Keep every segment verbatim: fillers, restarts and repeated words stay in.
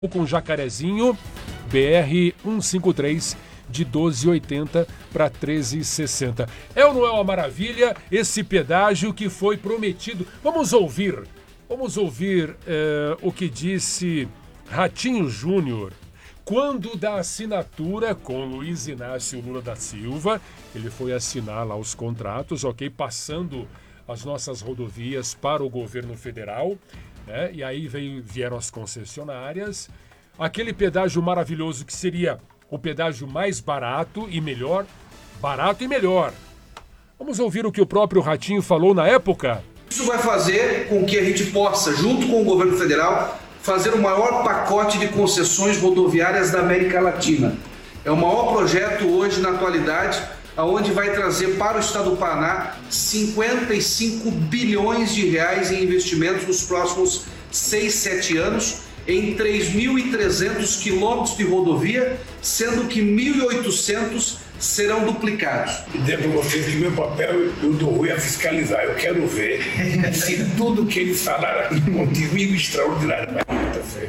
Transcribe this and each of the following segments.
com Jacarezinho, B R cento e cinquenta e três, de doze e oitenta para treze e sessenta. É ou não é uma maravilha esse pedágio que foi prometido? Vamos ouvir, vamos ouvir é, o que disse Ratinho Júnior quando da assinatura com Luiz Inácio Lula da Silva. Ele foi assinar lá os contratos, ok, passando as nossas rodovias para o governo federal. É, e aí veio, vieram as concessionárias, aquele pedágio maravilhoso que seria o pedágio mais barato e melhor, barato e melhor. Vamos ouvir o que o próprio Ratinho falou na época. Isso vai fazer com que a gente possa, junto com o governo federal, fazer o maior pacote de concessões rodoviárias da América Latina. É o maior projeto hoje na atualidade, onde vai trazer para o estado do Paraná cinquenta e cinco bilhões de reais em investimentos nos próximos seis, sete anos, em três mil e trezentos quilômetros de rodovia, sendo que mil e oitocentos serão duplicados. Dizer para vocês que meu papel eu dou ruim a fiscalizar. Eu quero ver se tudo que eles falaram aqui comigo extraordinário vai acontecer.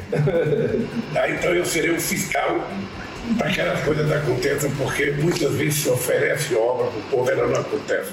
Então eu serei o fiscal para que as coisas aconteçam, porque muitas vezes se oferece obra para o povo e ela não acontece.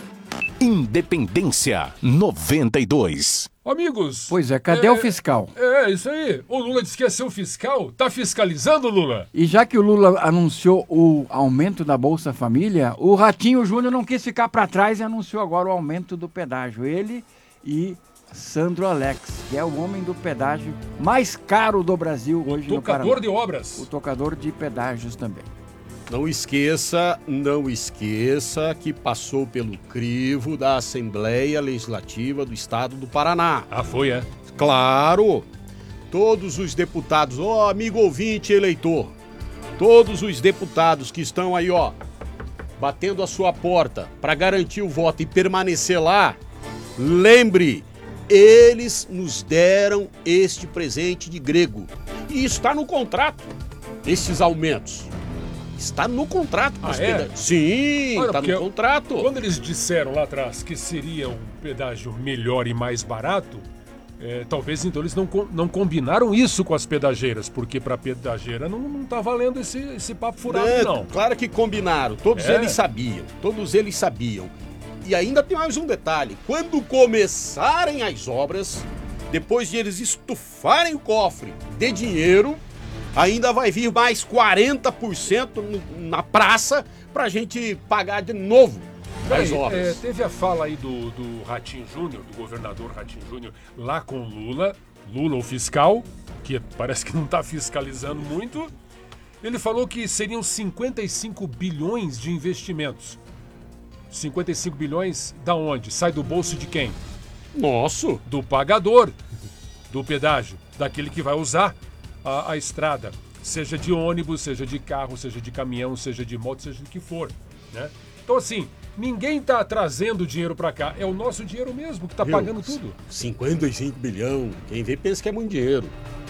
Independência noventa e dois. Amigos... Pois é, cadê é, o fiscal? É, isso aí. O Lula disse que ia ser o fiscal. Tá fiscalizando, Lula? E já que o Lula anunciou o aumento da Bolsa Família, o Ratinho Júnior não quis ficar para trás e anunciou agora o aumento do pedágio. Ele e Sandro Alex, que é o homem do pedágio mais caro do Brasil hoje no Paraná. Tocador de obras. O tocador de pedágios também. Não esqueça, não esqueça que passou pelo crivo da Assembleia Legislativa do Estado do Paraná. Ah, foi, é? Claro! Todos os deputados, ó, amigo ouvinte eleitor, todos os deputados que estão aí, ó, batendo a sua porta para garantir o voto e permanecer lá, lembre, eles nos deram este presente de grego. E está no contrato, esses aumentos. Está no contrato. Ah, é? Peda... Sim, está no contrato. Quando eles disseram lá atrás que seria um pedágio melhor e mais barato, é, talvez então eles não, não combinaram isso com as pedageiras, porque para pedageira não, não tá valendo esse, esse papo furado, é, não. Claro que combinaram, todos é. eles sabiam, todos eles sabiam. E ainda tem mais um detalhe, quando começarem as obras, depois de eles estufarem o cofre de dinheiro, ainda vai vir mais quarenta por cento na praça pra gente pagar de novo as obras. É, teve a fala aí do, do Ratinho Júnior, do governador Ratinho Júnior, lá com Lula, Lula o fiscal, que parece que não tá fiscalizando muito. Ele falou que seriam cinquenta e cinco bilhões de investimentos. cinquenta e cinco bilhões da onde? Sai do bolso de quem? Nosso. Do pagador do pedágio, daquele que vai usar A, a estrada, seja de ônibus, seja de carro, seja de caminhão, seja de moto, seja do que for, né? Então assim, ninguém tá trazendo dinheiro para cá, é o nosso dinheiro mesmo que tá Viu? pagando tudo. cinquenta e cinco bilhões, quem vê pensa que é muito dinheiro.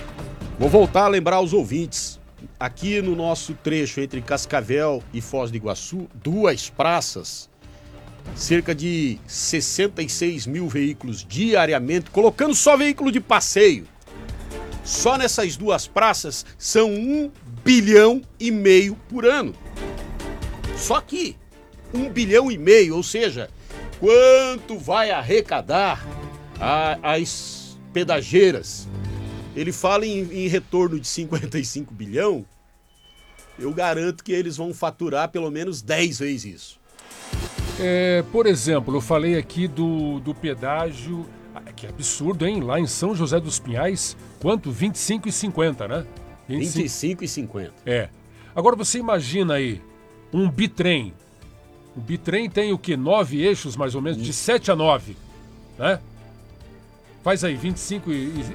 Vou voltar a lembrar os ouvintes, aqui no nosso trecho entre Cascavel e Foz do Iguaçu, duas praças, cerca de sessenta e seis mil veículos diariamente, colocando só veículo de passeio. Só nessas duas praças são um bilhão e meio por ano. Só aqui, um bilhão e meio, ou seja, quanto vai arrecadar a, as pedageiras? Ele fala em, em retorno de cinquenta e cinco bilhão, eu garanto que eles vão faturar pelo menos dez vezes isso. É, por exemplo, eu falei aqui do, do pedágio... Que absurdo, hein? Lá em São José dos Pinhais, quanto? vinte e cinco e cinquenta, né? vinte e cinco e cinquenta. É. Agora você imagina aí, um bitrem. O bitrem tem o quê? Nove eixos, mais ou menos, de sete a nove, né? Faz aí, vinte e cinco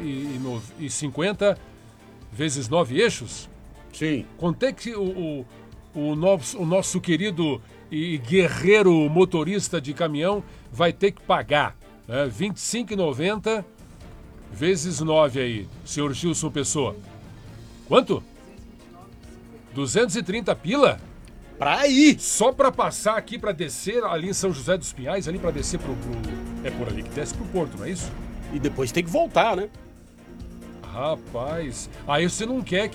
e cinquenta vezes nove eixos? Sim. Quanto é que o, o, o, nosso, o nosso querido e guerreiro motorista de caminhão vai ter que pagar? É, vinte e cinco e noventa vezes nove aí, senhor Gilson Pessoa. Quanto? duzentos e trinta pila? Pra ir! Só pra passar aqui, pra descer ali em São José dos Pinhais, ali pra descer pro, pro... É por ali que desce pro porto, não é isso? E depois tem que voltar, né? Rapaz, aí você não quer